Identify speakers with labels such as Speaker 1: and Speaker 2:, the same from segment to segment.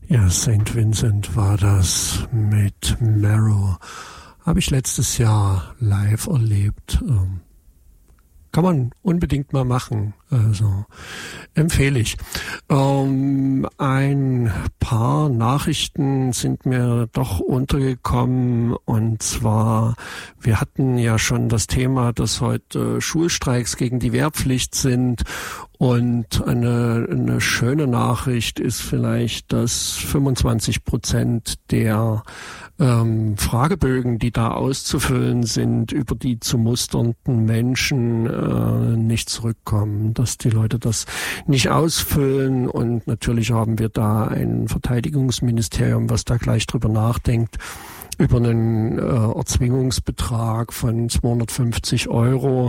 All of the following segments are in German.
Speaker 1: Ja, St. Vincent war das mit Marrow. Habe ich letztes Jahr live erlebt. Kann man unbedingt mal machen, also empfehle ich. Ein paar Nachrichten sind mir doch untergekommen, und zwar, wir hatten ja schon das Thema, dass heute Schulstreiks gegen die Wehrpflicht sind, und eine schöne Nachricht ist vielleicht, dass 25% der Fragebögen, die da auszufüllen sind, über die zu musternden Menschen nicht zurückkommen, dass die Leute das nicht ausfüllen. Und natürlich haben wir da ein Verteidigungsministerium, was da gleich drüber nachdenkt, über einen Erzwingungsbetrag von 250 €.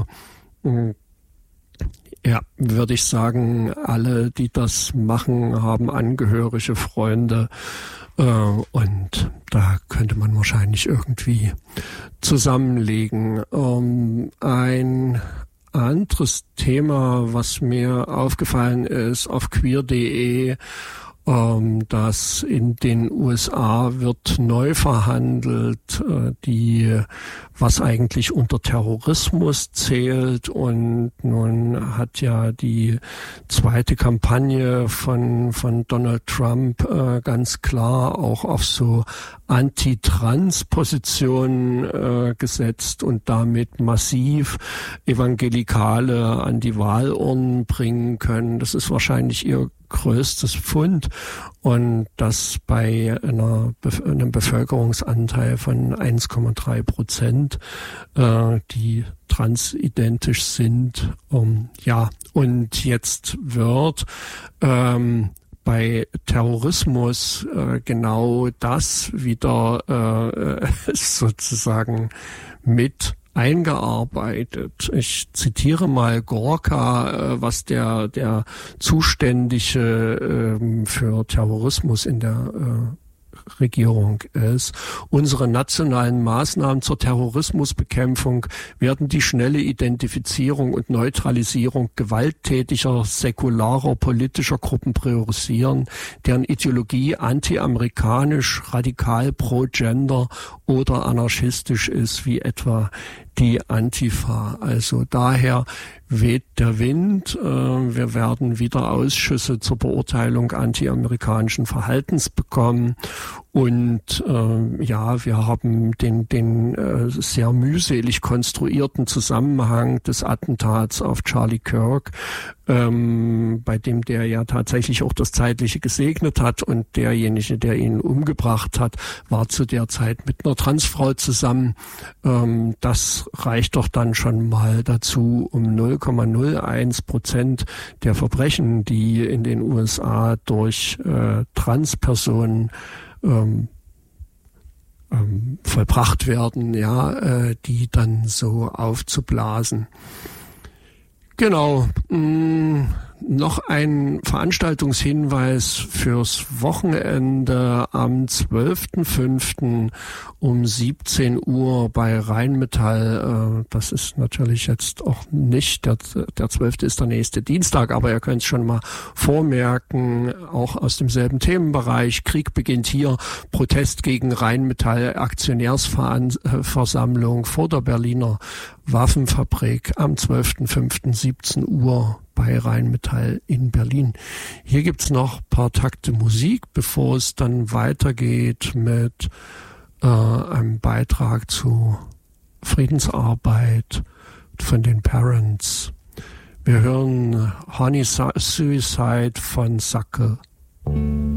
Speaker 1: Ja, würde ich sagen, alle, die das machen, haben Angehörige, Freunde, und da könnte man wahrscheinlich irgendwie zusammenlegen. Ein anderes Thema, was mir aufgefallen ist, auf queer.de, dass in den USA wird neu verhandelt, was eigentlich unter Terrorismus zählt. Und nun hat ja die zweite Kampagne von Donald Trump ganz klar auch auf so Anti-Trans-Positionen gesetzt und damit massiv Evangelikale an die Wahlurnen bringen können. Das ist wahrscheinlich ihr größtes Pfund, und das bei einem Bevölkerungsanteil von 1,3%, die transidentisch sind. Ja, und jetzt wird bei Terrorismus genau das wieder sozusagen mit eingearbeitet. Ich zitiere mal Gorka, was der Zuständige für Terrorismus in der Regierung ist. Unsere nationalen Maßnahmen zur Terrorismusbekämpfung werden die schnelle Identifizierung und Neutralisierung gewalttätiger, säkularer politischer Gruppen priorisieren, deren Ideologie anti-amerikanisch, radikal pro-gender oder anarchistisch ist, wie etwa die Antifa. Also daher weht der Wind. Wir werden wieder Ausschüsse zur Beurteilung anti-amerikanischen Verhaltens bekommen. Und wir haben den sehr mühselig konstruierten Zusammenhang des Attentats auf Charlie Kirk, bei dem der ja tatsächlich auch das Zeitliche gesegnet hat, und derjenige, der ihn umgebracht hat, war zu der Zeit mit einer Transfrau zusammen. Das reicht doch dann schon mal dazu, um 0,01% der Verbrechen, die in den USA durch Transpersonen vollbracht werden, die dann so aufzublasen. Genau. Noch ein Veranstaltungshinweis fürs Wochenende am 12.05. um 17 Uhr bei Rheinmetall. Das ist natürlich jetzt auch nicht, der 12. ist der nächste Dienstag, aber ihr könnt es schon mal vormerken, auch aus demselben Themenbereich. Krieg beginnt hier, Protest gegen Rheinmetall, Aktionärsversammlung vor der Berliner Waffenfabrik am 12.05. 17 Uhr bei Rheinmetall in Berlin. Hier gibt's noch ein paar Takte Musik, bevor es dann weitergeht mit einem Beitrag zu Friedensarbeit von den Parents. Wir hören Honey Suicide von Sacke.